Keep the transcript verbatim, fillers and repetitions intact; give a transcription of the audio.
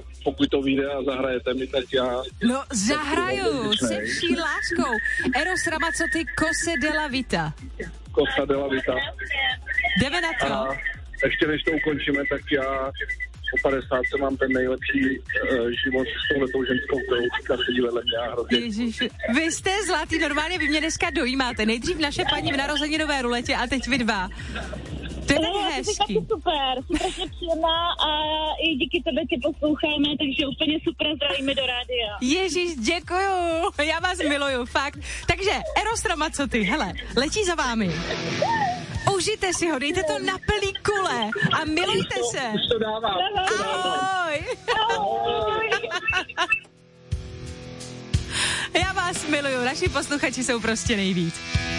pokud to vyjde a zahrajete mi, tak já... No, zahraju, se vší láskou. Eros Ramazzotti, Cose della Vita. Cosa della Vita. Jdeme na to. A ještě než to ukončíme, tak já po padesátce mám ten nejlepší uh, život s touhletou ženskou, kterou říká sedí vedle mě a hrozně. Ježiši, vy jste zlatý, normálně vy mě dneska dojímáte. Nejdřív naše paní v narozeninové ruletě a teď vy dva. To je tak no, hezký. To super, strašně příjemná a i díky tebe tě posloucháme, takže úplně super, zdravíme do rádia. Ježíš, děkuju, já vás miluju, fakt. Takže Eros Ramazzotti, hele, letí za vámi. Užijte si ho, dejte to na plný kule a milujte se. Už to dávám. Ahoj. Ahoj. Já vás miluju, naši posluchači jsou prostě nejvíc.